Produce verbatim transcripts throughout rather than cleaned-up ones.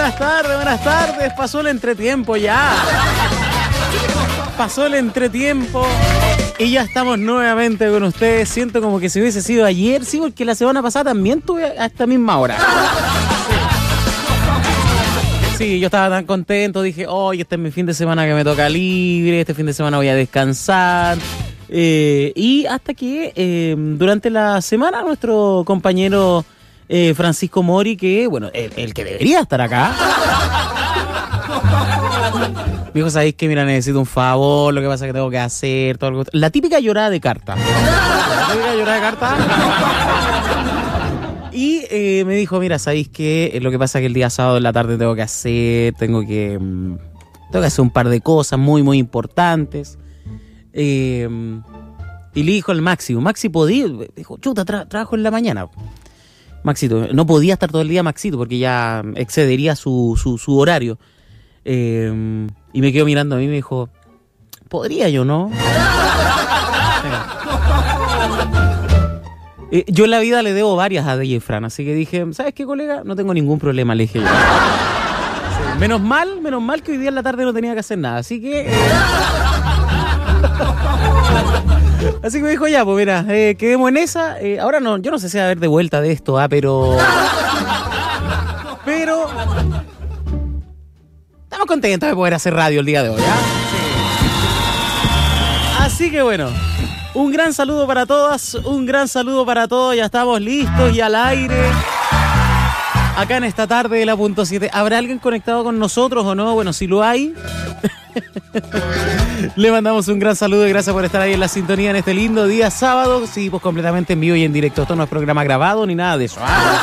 buenas tardes, buenas tardes. Pasó el entretiempo ya. Pasó el entretiempo y ya estamos nuevamente con ustedes. Siento como que si hubiese sido ayer, sí, porque la semana pasada también tuve a esta misma hora. Sí, yo estaba tan contento, dije, hoy este es mi fin de semana que me toca libre, este fin de semana voy a descansar. Eh, y hasta que eh, durante la semana nuestro compañero eh, Francisco Mori, que bueno, el, el que debería estar acá, me dijo, ¿sabéis qué? Mira, necesito un favor, lo que pasa es que tengo que hacer, todo algo. La típica llorada de carta. La típica llorada de carta. Y eh, me dijo, mira, ¿sabéis qué? Lo que pasa es que el día sábado en la tarde tengo que hacer, tengo que, tengo que hacer un par de cosas muy, muy importantes. Eh, y le dijo al Maxi, Maxi podía, dijo, chuta, tra- trabajo en la mañana. Maxito, no podía estar todo el día Maxito porque ya excedería su, su, su horario. Eh, y me quedó mirando a mí y me dijo, ¿podría yo, no? eh, yo en la vida le debo varias a D J Fran, así que dije, ¿sabes qué, colega? No tengo ningún problema, le dije yo. Sí, menos mal, menos mal que hoy día en la tarde no tenía que hacer nada, así que... Eh, así que me dijo, ya, pues mira, eh, quedemos en esa. Eh, ahora no, yo no sé si va a haber de vuelta de esto, ah, pero... Pero... Estamos contentos de poder hacer radio el día de hoy, ¿ah? Sí. Así que bueno, un gran saludo para todas, un gran saludo para todos. Ya estamos listos y al aire. Acá en esta tarde de la punto siete. ¿Habrá alguien conectado con nosotros o no? Bueno, si lo hay... Le mandamos un gran saludo y gracias por estar ahí en la sintonía en este lindo día sábado. Sí, pues completamente en vivo y en directo. Esto no es programa grabado ni nada de eso.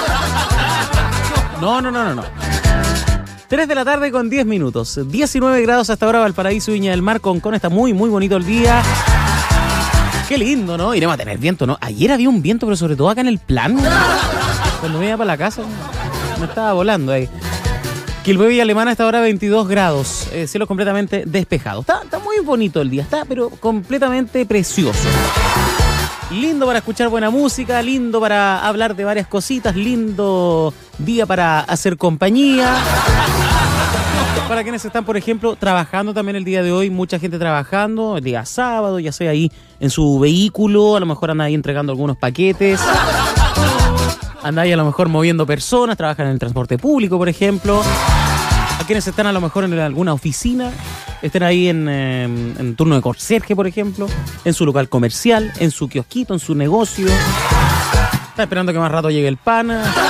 No, no, no, no, no. tres de la tarde con diez minutos. diecinueve grados hasta ahora Valparaíso, Viña del Mar. Concón está muy, muy bonito el día. Qué lindo, ¿no? Iremos a tener viento, ¿no? Ayer había un viento, pero sobre todo acá en el plan. Cuando me iba para la casa, me estaba volando ahí. Quilpué, Villa Alemana, hasta ahora veintidós grados, eh, cielo completamente despejado. Está, está muy bonito el día, está pero completamente precioso. Lindo para escuchar buena música, lindo para hablar de varias cositas, lindo día para hacer compañía. Para quienes están, por ejemplo, trabajando también el día de hoy, mucha gente trabajando el día sábado, ya sea ahí en su vehículo, a lo mejor anda ahí entregando algunos paquetes. Anda ahí a lo mejor moviendo personas, trabajan en el transporte público, por ejemplo. A quienes están a lo mejor en alguna oficina, estén ahí en, eh, en turno de conserje, por ejemplo, en su local comercial, en su kiosquito, en su negocio. Está esperando que más rato llegue el pan.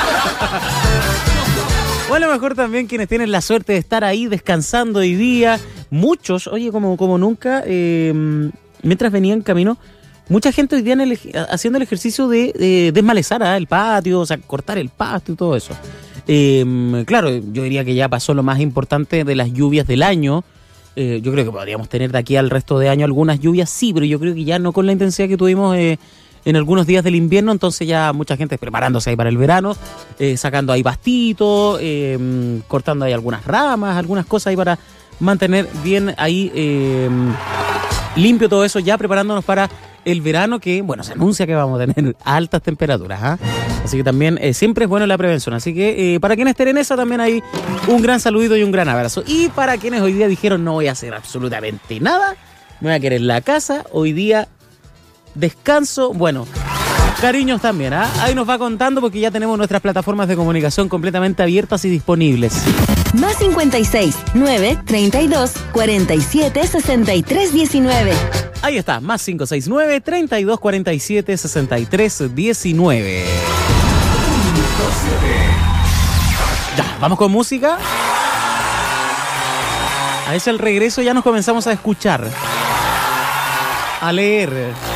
O a lo mejor también quienes tienen la suerte de estar ahí descansando hoy día. Muchos, oye, como, como nunca, eh, mientras venía en camino... Mucha gente hoy día en el, haciendo el ejercicio de, de desmalezar ¿eh? el patio, o sea, cortar el pasto y todo eso. Eh, claro, yo diría que ya pasó lo más importante de las lluvias del año. Eh, yo creo que podríamos tener de aquí al resto de año algunas lluvias, sí, pero yo creo que ya no con la intensidad que tuvimos eh, en algunos días del invierno. Entonces ya mucha gente preparándose ahí para el verano, eh, sacando ahí pastitos, eh, cortando ahí algunas ramas, algunas cosas ahí para mantener bien ahí eh, limpio todo eso, ya preparándonos para... el verano que, bueno, se anuncia que vamos a tener altas temperaturas, ¿ah? ¿eh? Así que también eh, siempre es bueno la prevención. Así que eh, para quienes estén en esa también hay un gran saludito y un gran abrazo. Y para quienes hoy día dijeron no voy a hacer absolutamente nada, me voy a quedar en la casa, hoy día descanso, bueno, cariños también, ¿ah? ¿eh? Ahí nos va contando porque ya tenemos nuestras plataformas de comunicación completamente abiertas y disponibles. Más cincuenta y seis, nueve, treinta y dos, cuarenta y siete, sesenta y tres, diecinueve. Ahí está, más cinco seis nueve, treinta y dos, cuarenta y siete, sesenta y tres, diecinueve. Ya, vamos con música. A ese el regreso ya nos comenzamos a escuchar, a leer.